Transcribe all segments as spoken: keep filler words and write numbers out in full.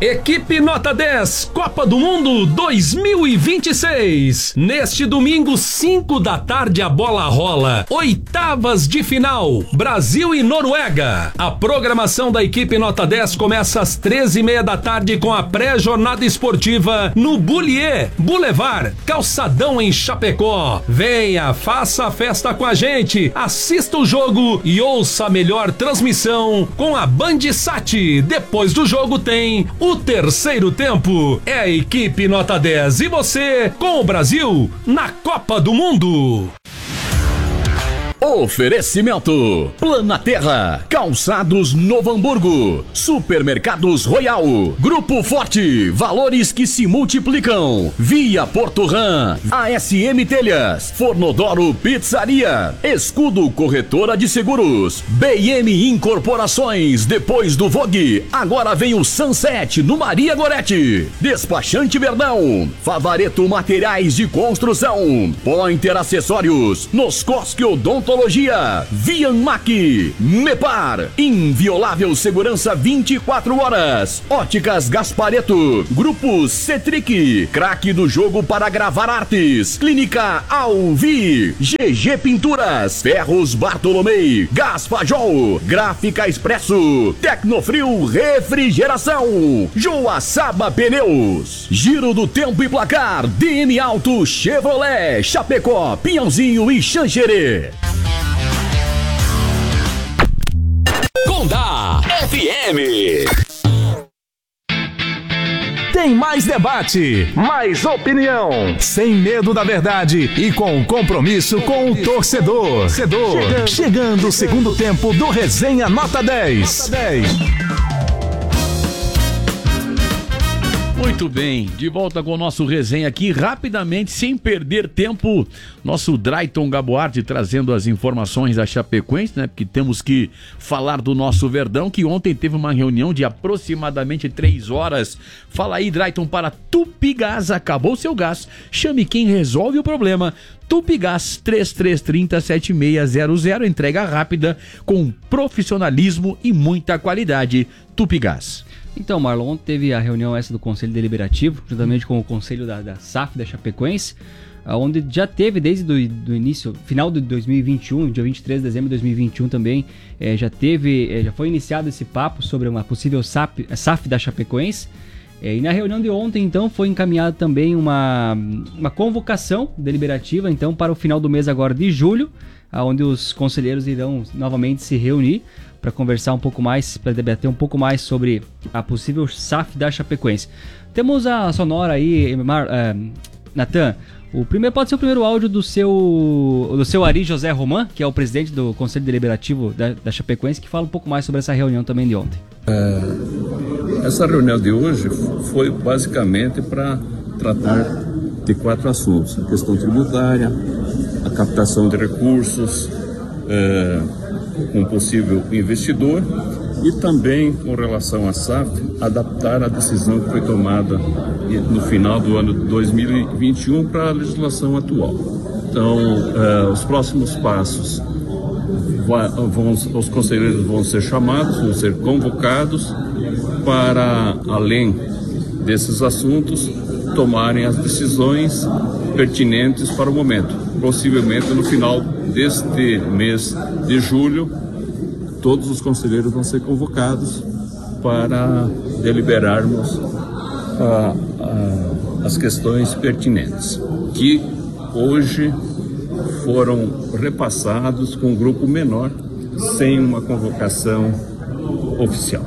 Equipe Nota dez, Copa do Mundo dois mil e vinte e seis. Neste domingo, cinco da tarde, a bola rola. Oitavas de final, Brasil e Noruega. A programação da equipe Nota dez começa às treze e meia da tarde com a pré-jornada esportiva no Bullier Boulevard, Calçadão em Chapecó. Venha, faça a festa com a gente, assista o jogo e ouça a melhor transmissão com a Bandsat. Depois do jogo tem o terceiro tempo. É a equipe Nota dez e você com o Brasil na Copa do Mundo. Oferecimento Planaterra, Calçados Novo Hamburgo, Supermercados Royal, Grupo Forte, valores que se multiplicam, Via Porto Ram, A S M Telhas, Fornodoro Pizzaria, Escudo Corretora de Seguros, B M Incorporações. Depois do Vogue, agora vem o Sunset no Maria Gorete, Despachante Verdão, Favareto Materiais de Construção, Pointer Acessórios, Noscosque Odontologia, Vianmac, Mepar, inviolável segurança vinte e quatro horas, Óticas Gaspareto, Grupo Cetric, craque do jogo para gravar artes, Clínica Alvi, G G Pinturas, Ferros Bartolomei, Gaspajol, Gráfica Expresso, Tecnofrio Refrigeração, Joaçaba Pneus, Giro do Tempo e Placar, D M Auto Chevrolet, Chapecó, Pinhãozinho e Xanxerê. Condá F M. Tem mais debate, mais opinião, sem medo da verdade e com compromisso com o torcedor. Chegando, Chegando o segundo tempo do Resenha Nota dez. Nota dez. Muito bem, de volta com o nosso resenha aqui, rapidamente, sem perder tempo, nosso Drayton Gaboardi trazendo as informações da Chapecoense, né, porque temos que falar do nosso Verdão, que ontem teve uma reunião de aproximadamente três horas. Fala aí, Drayton, para Tupigás, acabou seu gás, chame quem resolve o problema. Tupigás três três três zero sete seis zero zero, entrega rápida com profissionalismo e muita qualidade. Tupigás. Então, Marlon, ontem teve a reunião essa do Conselho Deliberativo, juntamente com o Conselho da, da S A F da Chapecoense, onde já teve desde do, do início, final de dois mil e vinte e um, dia vinte e três de dezembro de dois mil e vinte e um também, é, já teve, é, já foi iniciado esse papo sobre uma possível S A F, S A F da Chapecoense. É, e na reunião de ontem, então, foi encaminhada também uma, uma convocação deliberativa, então, para o final do mês agora de julho, onde os conselheiros irão novamente se reunir para conversar um pouco mais, para debater um pouco mais sobre a possível S A F da Chapecoense. Temos a sonora aí, Mar, uh, Natan. O primeiro pode ser o primeiro áudio do seu do seu Ari José Roman, que é o presidente do Conselho Deliberativo da, da Chapecoense, que fala um pouco mais sobre essa reunião também de ontem. É, essa reunião de hoje foi basicamente para tratar de quatro assuntos: a questão tributária, a captação de recursos, é, com um possível investidor, e também com relação à S A F, adaptar a decisão que foi tomada no final do ano de dois mil e vinte e um para a legislação atual. Então, uh, os próximos passos, vão, os conselheiros vão ser chamados, vão ser convocados para, além desses assuntos, tomarem as decisões pertinentes para o momento. Possivelmente no final deste mês de julho, todos os conselheiros vão ser convocados para deliberarmos ah, ah, as questões pertinentes, que hoje foram repassados com um grupo menor, sem uma convocação oficial.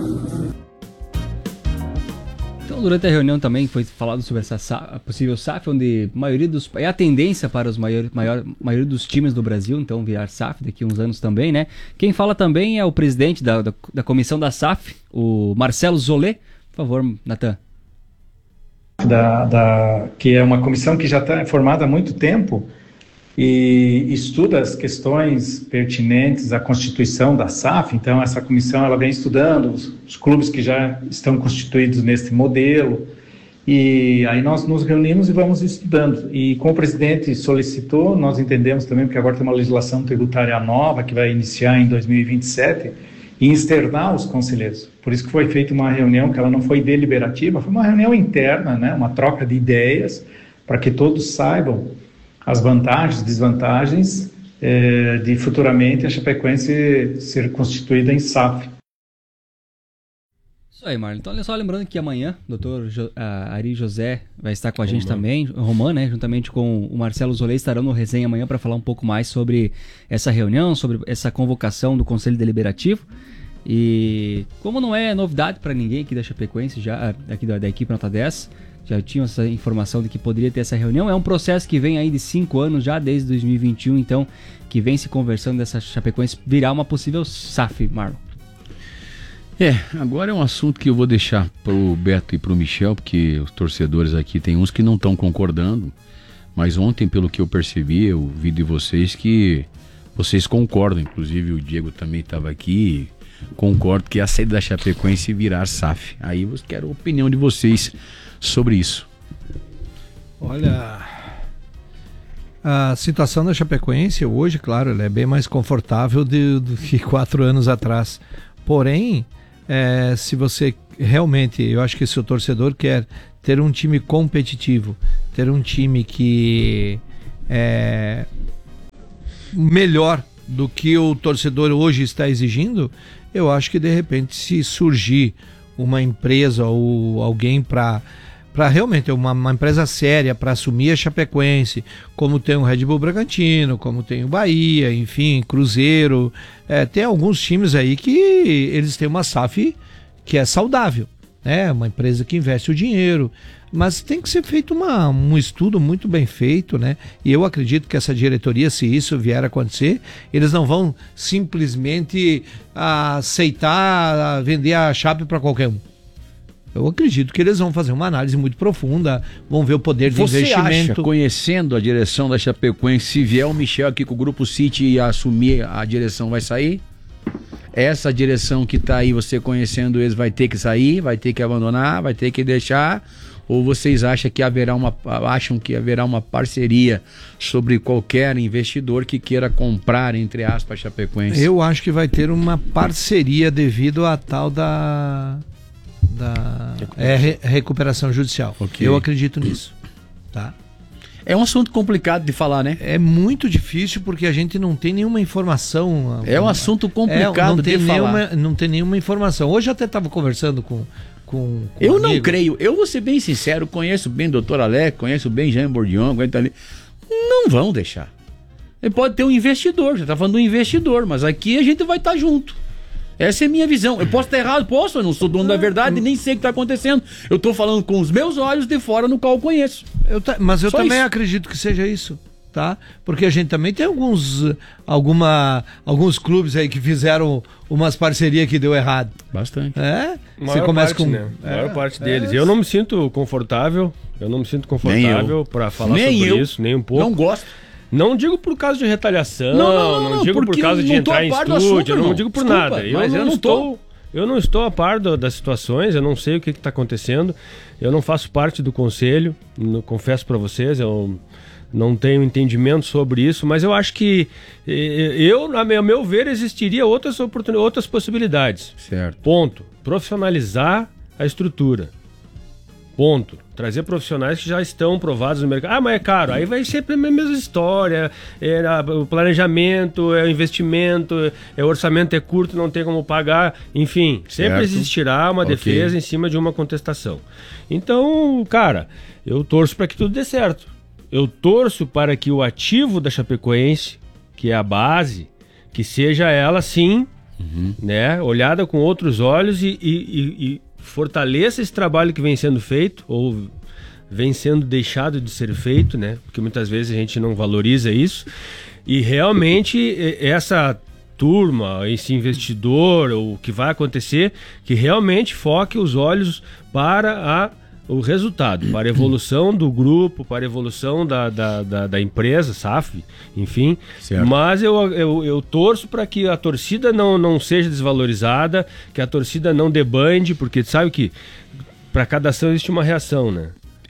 Durante a reunião também foi falado sobre essa possível S A F, onde a maioria dos, é a tendência para os maior, maior, maioria dos times do Brasil, então virar S A F daqui a uns anos também, né? Quem fala também é o presidente da, da, da comissão da S A F, o Marcelo Zolé. Por favor, Natan. Da, da, que é uma comissão que já está formada há muito tempo e estuda as questões pertinentes à constituição da S A F. Então essa comissão ela vem estudando os, os clubes que já estão constituídos nesse modelo, e aí nós nos reunimos e vamos estudando, e como o presidente solicitou, nós entendemos também, porque agora tem uma legislação tributária nova que vai iniciar em dois mil e vinte e sete, e externar os conselheiros. Por isso que foi feita uma reunião que ela não foi deliberativa, foi uma reunião interna, né, uma troca de ideias, para que todos saibam as vantagens e desvantagens eh, de futuramente a Chapecoense ser constituída em S A F. Isso aí, Marlon. Então, só lembrando que amanhã o doutor Jo- a Ari José vai estar com a gente também, Roman, né, juntamente com o Marcelo Zolê, estarão no Resenha amanhã para falar um pouco mais sobre essa reunião, sobre essa convocação do Conselho Deliberativo. E como não é novidade para ninguém aqui da Chapecoense, já, aqui da, da equipe Nota dez, já tinham essa informação de que poderia ter essa reunião. É um processo que vem aí de cinco anos já, desde dois mil e vinte e um, então, que vem se conversando dessa Chapecoense virar uma possível S A F, Marlon. É, agora é um assunto que eu vou deixar pro Beto e pro Michel, porque os torcedores aqui tem uns que não estão concordando, mas ontem, pelo que eu percebi, eu vi de vocês que vocês concordam, inclusive o Diego também estava aqui, concordo que a saída da Chapecoense virar S A F. Aí eu quero a opinião de vocês sobre isso. Olha, a situação da Chapecoense hoje, claro, ela é bem mais confortável de, do que quatro anos atrás. Porém, é, se você realmente, eu acho que se o torcedor quer ter um time competitivo, ter um time que é melhor do que o torcedor hoje está exigindo, eu acho que de repente se surgir uma empresa ou alguém para para realmente uma, uma empresa séria para assumir a Chapecoense, como tem o Red Bull Bragantino, como tem o Bahia, enfim, Cruzeiro, é, tem alguns times aí que eles têm uma S A F que é saudável, né? Uma empresa que investe o dinheiro, mas tem que ser feito uma, um estudo muito bem feito, né? E eu acredito que essa diretoria, se isso vier a acontecer, eles não vão simplesmente aceitar vender a Chape para qualquer um. Eu acredito que eles vão fazer uma análise muito profunda, vão ver o poder de Você investimento. acha, conhecendo a direção da Chapecoense, se vier o Michel aqui com o Grupo City e assumir a direção, vai sair? Essa direção que tá aí, você conhecendo eles, vai ter que sair, vai ter que abandonar, vai ter que deixar? Ou vocês acham que haverá uma, acham que haverá uma parceria sobre qualquer investidor que queira comprar, entre aspas, a Chapecoense? Eu acho que vai ter uma parceria devido à tal da... da é, re, recuperação judicial. Okay. Eu acredito nisso, tá? É um assunto complicado de falar, né? É muito difícil porque a gente não tem nenhuma informação. É um assunto complicado é, não tem de nenhuma, falar. Não tem nenhuma informação. Hoje eu até estava conversando com, com, com eu um não amigo. creio, eu vou ser bem sincero, conheço bem o doutor Alex, conheço bem Jean Bordion, ali. Não vão deixar. Ele pode ter um investidor, já tá falando do investidor, mas aqui a gente vai estar tá junto. Essa é a minha visão. Eu posso estar errado, posso, eu não sou dono da verdade, nem sei o que está acontecendo. Eu estou falando com os meus olhos de fora no qual eu conheço. Eu ta... Mas eu Só também isso. acredito que seja isso, tá? Porque a gente também tem alguns, alguma, alguns clubes aí que fizeram umas parcerias que deu errado. Bastante. É? Você começa parte, com né? A maior é, parte deles. É... Eu não me sinto confortável, eu não me sinto confortável para falar nem sobre eu. isso, nem um pouco. Não gosto. Não digo por causa de retaliação, não, não, não, não digo por causa de entrar em estúdio, assunto, eu não digo por Desculpa, nada. Eu não, eu não estou, eu não estou a par do, das situações, eu não sei o que está acontecendo. Eu não faço parte do conselho, não, confesso para vocês, eu não tenho entendimento sobre isso, mas eu acho que eu, a meu ver, existiria outras oportunidades, outras possibilidades. Certo. Ponto. Profissionalizar a estrutura. Ponto. Trazer profissionais que já estão provados no mercado. Ah, mas é caro. Aí vai ser a mesma história. É, o planejamento, é o investimento, é o orçamento é curto, não tem como pagar. Enfim, sempre certo. Existirá uma okay. defesa em cima de uma contestação. Então, cara, eu torço para que tudo dê certo. Eu torço para que o ativo da Chapecoense, que é a base, que seja ela sim, uhum. né, olhada com outros olhos e, e, e, e fortaleça esse trabalho que vem sendo feito ou vem sendo deixado de ser feito, né? Porque muitas vezes a gente não valoriza isso. E realmente essa turma, esse investidor, o que vai acontecer, que realmente foque os olhos para a, o resultado, para a evolução do grupo, para a evolução da, da, da, da empresa, S A F, enfim. Certo. Mas eu, eu, eu torço para que a torcida não, não seja desvalorizada, que a torcida não debande, porque sabe que para cada ação existe uma reação, né?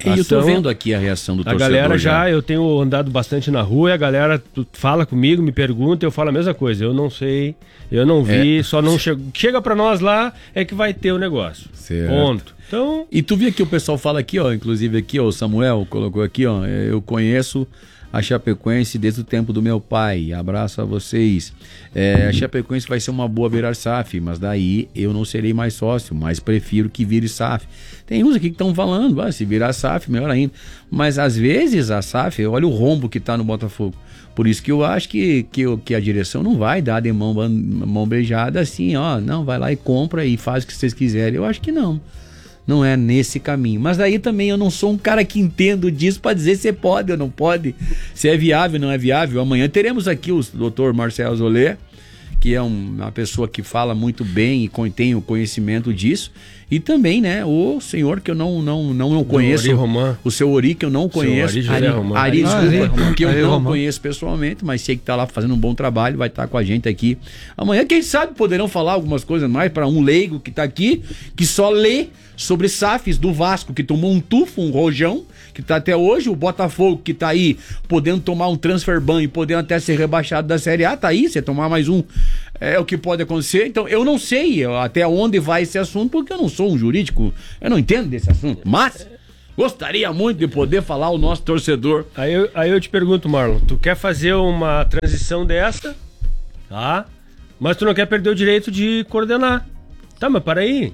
E eu tô vendo aqui a reação do a torcedor. A galera já, já, eu tenho andado bastante na rua e a galera fala comigo, me pergunta, eu falo a mesma coisa. Eu não sei, eu não vi, é. só não chega. Chega pra nós lá é que vai ter o negócio. Certo. Ponto. Então... E tu viu que o pessoal fala aqui, ó, inclusive aqui, ó, o Samuel colocou aqui, ó, eu conheço a Chapecoense desde o tempo do meu pai. Abraço a vocês. É, a Chapecoense vai ser uma boa virar S A F, mas daí eu não serei mais sócio, mas prefiro que vire S A F. Tem uns aqui que estão falando, ah, se virar S A F, melhor ainda. Mas às vezes a S A F, olha o rombo que está no Botafogo. Por isso que eu acho que, que, que a direção não vai dar de mão, mão beijada assim, ó, não, vai lá e compra e faz o que vocês quiserem. Eu acho que não. Não é nesse caminho. Mas daí também eu não sou um cara que entendo disso para dizer se pode ou não pode, se é viável ou não é viável. Amanhã teremos aqui o doutor Marcelo Zolé, que é uma pessoa que fala muito bem e tem o conhecimento disso. E também, né, o senhor que eu não, não, não, não conheço, o seu Ori, que eu não conheço. Seu Ari, José Romão. Ari, desculpa, Ari, que eu Ari, não Romão. conheço pessoalmente, mas sei que está lá fazendo um bom trabalho, vai estar com a gente aqui. Amanhã, quem sabe, poderão falar algumas coisas mais para um leigo que está aqui, que só lê sobre S A Fs do Vasco, que tomou um tufo, um rojão, que tá até hoje, o Botafogo, que tá aí podendo tomar um transfer ban e podendo até ser rebaixado da Série A, tá aí, você tomar mais um, é o que pode acontecer. Então eu não sei até onde vai esse assunto, porque eu não sou um jurídico, eu não entendo desse assunto, mas gostaria muito de poder falar ao nosso torcedor. Aí eu, aí eu te pergunto, Marlon, tu quer fazer uma transição dessa, tá? Mas tu não quer perder o direito de coordenar. Tá, mas para aí.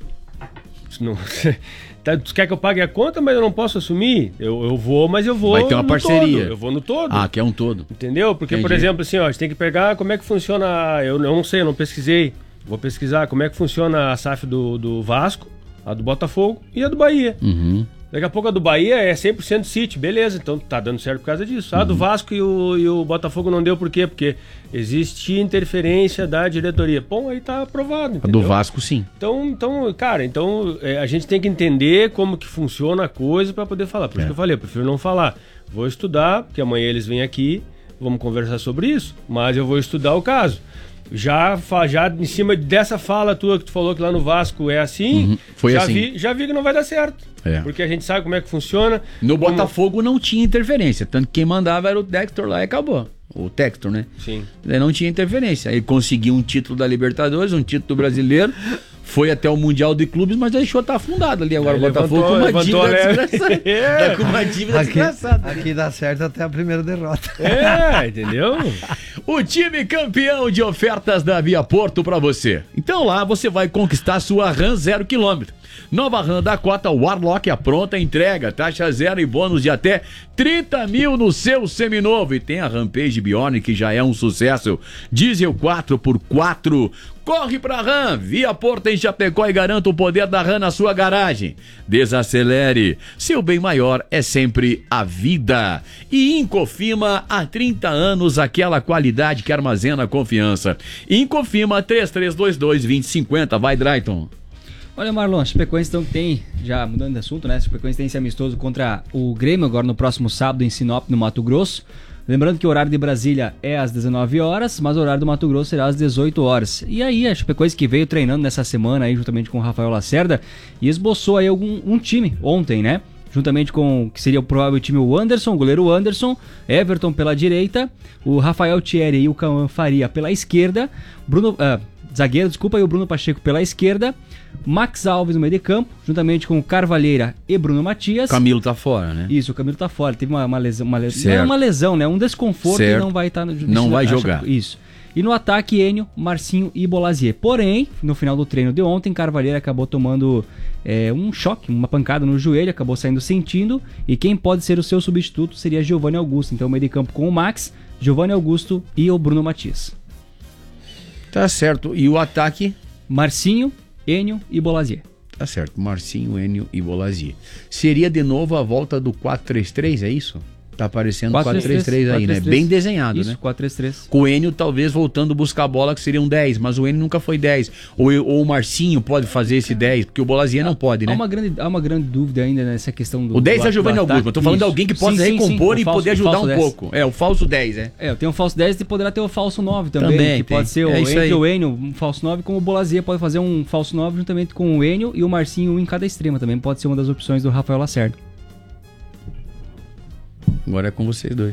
Não, tu quer que eu pague a conta, mas eu não posso assumir? Eu, eu vou, mas eu vou. Vai ter uma no parceria. Todo. Eu vou no todo. Ah, que é um todo. Entendeu? Porque, Entendi. por exemplo, assim, ó, a gente tem que pegar como é que funciona. Eu, eu não sei, eu não pesquisei. Vou pesquisar como é que funciona a S A F do, do Vasco, a do Botafogo e a do Bahia. Uhum. Daqui a pouco a do Bahia é cem por cento City, beleza, então tá dando certo por causa disso. A uhum. do Vasco e o, e o Botafogo não deu por quê? Porque existe interferência da diretoria. Bom, aí tá aprovado, entendeu? A do Vasco, sim. Então, então cara, então é, a gente tem que entender como que funciona a coisa para poder falar. Por é. isso que eu falei, eu prefiro não falar. Vou estudar, porque amanhã eles vêm aqui, vamos conversar sobre isso, mas eu vou estudar o caso. Já, já em cima dessa fala tua que tu falou que lá no Vasco é assim, uhum. Foi já, assim. Vi, já vi que não vai dar certo. É. Porque a gente sabe como é que funciona. No como... Botafogo não tinha interferência, tanto que quem mandava era o Textor lá e acabou. O Textor, né? Sim. Ele não tinha interferência. Ele conseguiu um título da Libertadores, um título do Brasileiro, foi até o Mundial de Clubes, mas deixou estar afundado ali agora. O Botafogo com uma dívida desgraçada. É. Tá com uma dívida Aqui, desgraçada. aqui dá certo até a primeira derrota. É, entendeu? O time campeão de ofertas da Via Porto para você. Então lá você vai conquistar sua RAM zero quilômetro. Nova RAM da cota Warlock, a pronta entrega, taxa zero e bônus de até trinta mil no seu seminovo. E tem a Rampage Bionic, que já é um sucesso. Diesel quatro por quatro. Corre pra RAM, Via Porto em Chapecó e garanta o poder da RAM na sua garagem. Desacelere, seu bem maior é sempre a vida. E Incofima, há trinta anos, aquela qualidade que armazena confiança. Incofima três três dois dois, dois zero cinco zero, vai Drayton. Olha, Marlon, a Chapecoense então tem, já mudando de assunto, né? A Chapecoense tem esse amistoso contra o Grêmio agora no próximo sábado em Sinop, no Mato Grosso. Lembrando que o horário de Brasília é às dezenove horas, mas o horário do Mato Grosso será às dezoito horas. E aí a Chapecoense que veio treinando nessa semana aí juntamente com o Rafael Lacerda e esboçou aí algum, um time ontem, né? Juntamente com o que seria o provável time o Anderson, o goleiro Anderson, Everton pela direita, o Rafael Thierry e o Cauã Faria pela esquerda, Bruno... Uh, zagueiro, desculpa, e o Bruno Pacheco pela esquerda, Max Alves no meio de campo, juntamente com o Carvalheira e Bruno Matias. Camilo tá fora, né? Isso, o Camilo tá fora, teve uma, uma lesão, uma lesão, não é uma lesão, né? Um desconforto certo. E não vai estar tá no Não vai jogar. Isso. E no ataque, Enio, Marcinho e Bolazier. Porém, no final do treino de ontem, Carvalheira acabou tomando é, um choque, uma pancada no joelho, acabou saindo sentindo, e quem pode ser o seu substituto seria Giovanni Augusto. Então, o meio de campo com o Max, Giovanni Augusto e o Bruno Matias. Tá certo. E o ataque? Marcinho, Enio e Bolazier. Tá certo. Marcinho, Enio e Bolazier. Seria de novo a volta do quatro três três, é isso? Tá aparecendo quatro três três aí, né? Bem desenhado, isso, né? Isso, quatro três três. Com o Enio talvez voltando a buscar a bola, que seria um dez, mas o Enio nunca foi dez. Ou, ou o Marcinho pode fazer esse dez, porque o Bolazier não pode, né? Há uma grande, há uma grande dúvida ainda nessa questão do... O dez do, é Giovanni Augusto, eu tô falando isso. de alguém que possa sim, recompor sim, sim. e Falso, poder ajudar um dez. pouco. É, o falso dez, é. É, tem um falso dez e poderá ter o falso nove também, também que tem. pode ser o é Enio ou Enio, um falso nove, como o Bolazier pode fazer um falso nove juntamente com o Enio e o Marcinho um em cada extrema também, pode ser uma das opções do Rafael Lacerda. Agora é com vocês dois.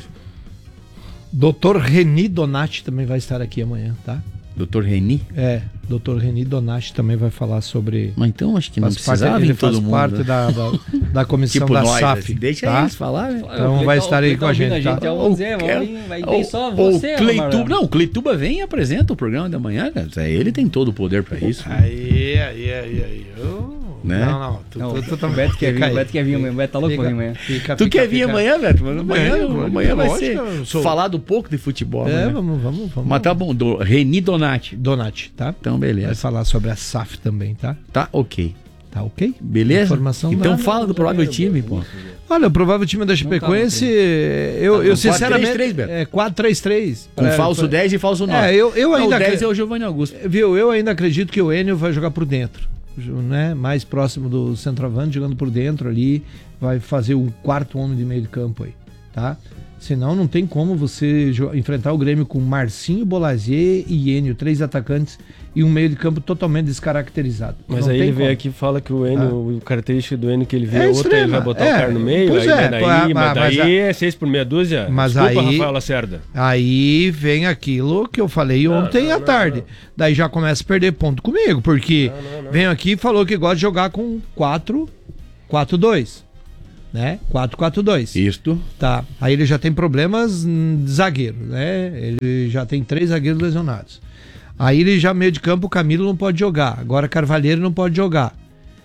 doutor Reni Donati também vai estar aqui amanhã, tá? doutor Reni? É, doutor Reni Donati também vai falar sobre... Mas então acho que não faz precisava parte, ele vir todo faz mundo, parte né? da, da, da comissão Tipo da nós, S A F. assim, deixa tá? eles falar, né? Então vai estar aí com a gente, tá? Então, vamos dizer, vamos vir, vai vir só você, o Cleituba, Marlon. não, o Cleituba vem e apresenta o programa da manhã, cara. Ele tem todo o poder pra isso. Aí, aí, aí, aí. Eu... Né? Não, não. Tu, Não, tu, tu, tu, o Beto quer vir, o Beto quer vir amanhã. O Beto tá louco pra vir amanhã. Fica, Tu fica, quer vir fica. amanhã, Beto? Mas amanhã, Amanhã, amanhã vai lógico, ser eu sou- falado um pouco de futebol. É, né? vamos, vamos, vamos. Mas tá bom, do Reni Donati. Donati, tá? Então, Vai beleza. falar sobre a S A F também, tá? Tá ok. Tá ok? Beleza? Informação então dada. fala do provável time, pô. Olha, o provável time da Chapecoense, eu, Tá eu bom, sinceramente... quatro três três, Beto. É quatro três três. Com É, falso foi- dez e falso nove. É, eu, eu Não, ainda... o dez acre- é o Giovanni Augusto. Viu, eu ainda acredito que o Enio vai jogar por dentro, né? Mais próximo do centroavante, jogando por dentro ali, vai fazer o quarto homem de meio de campo aí, tá? Senão não tem como você jo- enfrentar o Grêmio com Marcinho, Bolazier e Enio, três atacantes e um meio de campo totalmente descaracterizado. Mas Não aí tem ele veio como. aqui e fala que o Enio, o característico do Enio que ele vê É é outra, ele extrema, vai botar é, o cara no meio, pois aí, é, mas daí, mas- mas mas daí a- é seis por meia dúzia. Mas Desculpa, aí- Rafael Lacerda. Aí vem aquilo que eu falei ontem à tarde. Daí já começa a perder ponto comigo, porque vem aqui e falou que gosta de jogar com quatro quatro dois, né? quatro quatro dois. Isto. Tá. Aí ele já tem problemas hum, de zagueiro, né? Ele já tem três zagueiros lesionados. Aí ele já meio de campo, o Camilo não pode jogar. Agora Carvalheiro não pode jogar.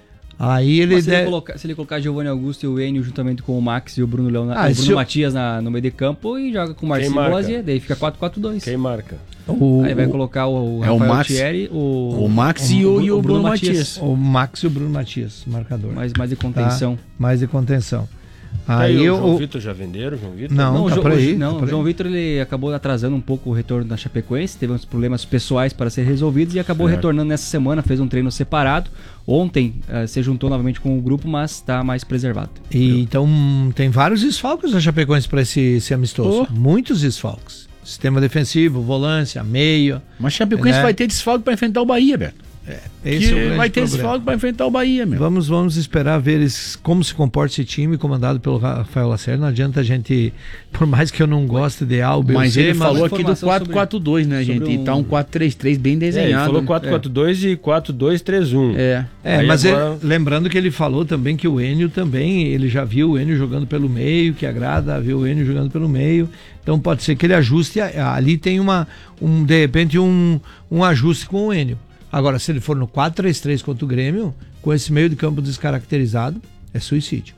Aí ele Mas se, ele deve... colocar, se ele colocar Giovanni Augusto e o Enio juntamente com o Max e o Bruno, Leonardo, Ah, o se Bruno eu- Matias na- no meio de campo e joga com o Marcinho marca? Bolazier, daí fica quatro quatro dois. Quem marca? o, Aí vai colocar o, o É o Rafael Max. Thierry, o, O Max e o, e o Bruno Matias. o Max e o Bruno Matias, marcador. Mais, mais de Tá? contenção. Mais de contenção. Aí, Aí o João eu... Vitor já venderam, João Vitor? Não, Não, o tá Jo- por aí. o- tá não, por o aí. João Vitor ele acabou atrasando um pouco o retorno da Chapecoense, teve uns problemas pessoais para ser resolvidos e acabou Certo. retornando nessa semana, fez um treino separado. Ontem eh, se juntou novamente com o grupo, mas está mais preservado. E, então tem vários desfalques na Chapecoense para esse, esse amistoso. Oh. Muitos desfalques. Sistema defensivo, volância, meio. Mas Chapecoense Né? vai ter desfalque pra enfrentar o Bahia, Beto. Esse Que é o grande vai ter problema. desfalque pra enfrentar o Bahia, meu. Vamos, vamos esperar ver eles, como se comporta esse time comandado pelo Rafael Lacerda. Não adianta a gente, por mais que eu não goste de A, o B, Mas C, ele falou uma aqui do informação quatro quatro dois, né, sobre gente? E um- tá um quatro três três bem É, ele desenhado. falou né? quatro quatro dois e quatro dois três um. É. É, Aí mas agora- ele- lembrando que ele falou também que o Enio também, ele já viu o Enio jogando pelo meio, que agrada ver o Enio jogando pelo meio. Então pode ser que ele ajuste, a- ali tem uma, um, de repente um, um ajuste com o Enio. Agora, se ele for no quatro três três contra o Grêmio, com esse meio de campo descaracterizado, é suicídio.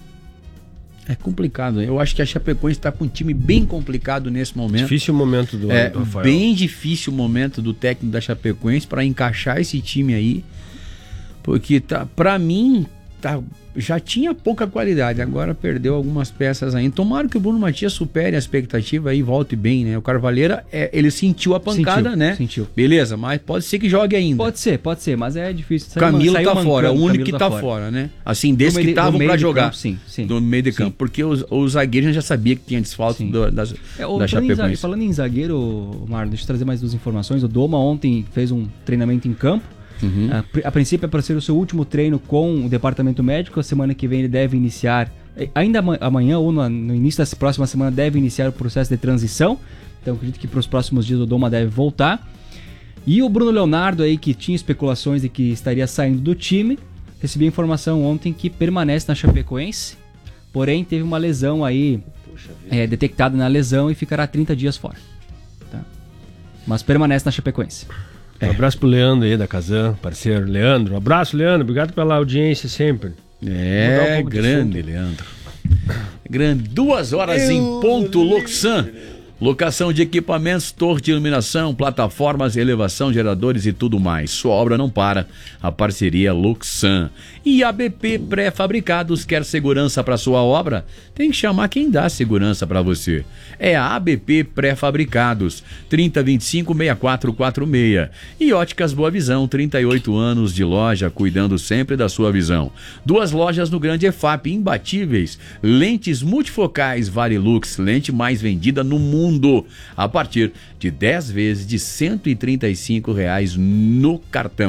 É complicado. Eu acho que a Chapecoense tá com um time bem complicado nesse momento. Difícil o momento do, É do Rafael. bem difícil o momento do técnico da Chapecoense para encaixar esse time aí, porque tá, para mim tá, já tinha pouca qualidade, agora perdeu algumas peças ainda. Tomara que o Bruno Matias supere a expectativa aí e volte bem, né? O Carvalheira, é, ele sentiu a pancada, Sentiu, né? sentiu. Beleza, mas pode ser que jogue ainda. Pode ser, pode ser, mas é difícil. O Saiu man- Camilo saiu tá mancando, fora, é o único Camilo que tá tá fora. fora, né? Assim, desde Do que meio de- estavam do meio pra de jogar. campo, sim, sim. Do meio de Sim. campo, porque os, os zagueiros já sabia que tinha desfalque Sim. do, das, É, o- da falando, em, zague- Chapecoense. falando em zagueiro, Marlon, deixa eu trazer mais duas informações. O Doma ontem fez um treinamento em campo. Uhum. A, pri- a princípio é para ser o seu último treino com o departamento médico. A semana que vem ele deve iniciar, eh, ainda ama- amanhã ou no, no início da próxima semana, deve iniciar o processo de transição. Então acredito que para os próximos dias o Doma deve voltar. E o Bruno Leonardo aí, que tinha especulações de que estaria saindo do time, recebi a informação ontem que permanece na Chapecoense, porém teve uma lesão aí é, detectada na lesão e ficará trinta dias fora. Tá? Mas permanece na Chapecoense. Um abraço pro Leandro aí da Kazan, parceiro Leandro. Um abraço, Leandro. Obrigado pela audiência sempre. Mudar um É, pouco de grande, assunto. Leandro. Grande. Duas horas em ponto, Loxan. Locação de equipamentos, torre de iluminação, plataformas, elevação, geradores e tudo mais. Sua obra não para. A parceria Loxan. E A B P Pré-Fabricados quer segurança para sua obra? Tem que chamar quem dá segurança para você. É a A B P Pré-Fabricados. trinta, vinte e cinco, sessenta e quatro quarenta e seis. E Óticas Boa Visão, trinta e oito anos de loja, cuidando sempre da sua visão. Duas lojas no Grande E F A P, imbatíveis. Lentes multifocais Varilux, lente mais vendida no mundo. A partir de dez vezes de cento e trinta e cinco reais no cartão.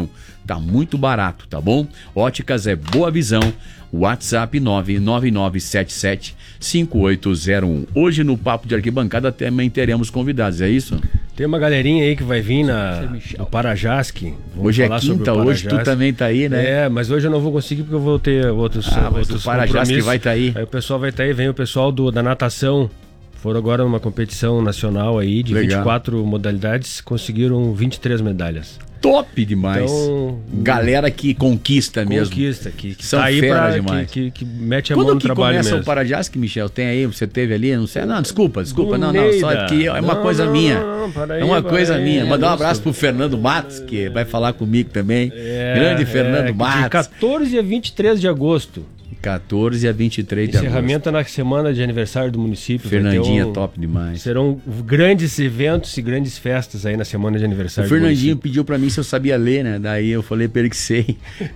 tá muito barato, tá bom? Óticas é Boa Visão, WhatsApp nove nove nove sete sete cinco oito zero um. Hoje no Papo de Arquibancada também teremos convidados, é isso? Tem uma galerinha aí que vai vir na, no Parajasque. Hoje é quinta, hoje tu também tá aí, né? É, mas hoje eu não vou conseguir porque eu vou ter outros, ah, mas outros o Parajasque vai estar tá aí. Aí o pessoal vai estar tá aí, vem o pessoal do, da natação. Foram agora numa competição nacional aí de Legal. vinte e quatro modalidades, conseguiram vinte e três medalhas. Top demais. Então, galera que conquista, conquista mesmo. Conquista, que, que são tá aí fera pra, demais. Que, que, que mete a Quando mão no que trabalho começa mesmo. o Parajasque, Michel? Tem aí, você teve ali, não sei. Não, desculpa, desculpa. Do não, não, só Neida. que é uma não, coisa não, minha. Não, não, aí, é uma coisa aí, minha. é, Mandar um gosto. abraço pro Fernando Matos, que vai falar comigo também. É, Grande Fernando é, Matos. De quatorze a vinte e três de agosto. quatorze a vinte e três de agosto. Encerramento na semana de aniversário do município. Fernandinho um, é top demais. Serão grandes eventos e grandes festas aí na semana de aniversário. O Fernandinho pediu pra mim se eu sabia ler, né? Daí eu falei pra ele que sei.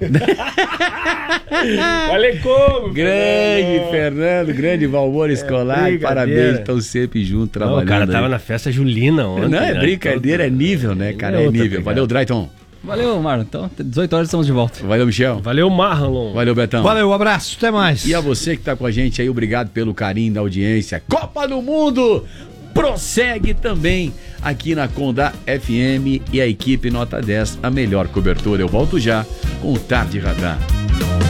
Olha como! Grande Fernando, Fernando grande Valmor Escolar. É parabéns, estão sempre juntos trabalhando. Não, o cara aí. tava na festa julina ontem. Não, é né? brincadeira, é nível, né, cara? É, é nível. Valeu, Drayton. Valeu, Marlon. Então, dezoito horas estamos de volta. Valeu, Michel. Valeu, Marlon. Valeu, Betão. Valeu, um abraço, até mais. E a você que tá com a gente aí, obrigado pelo carinho da audiência. Copa do Mundo prossegue também aqui na Condá F M e a equipe Nota dez, a melhor cobertura. Eu volto já com o Tarde Radar.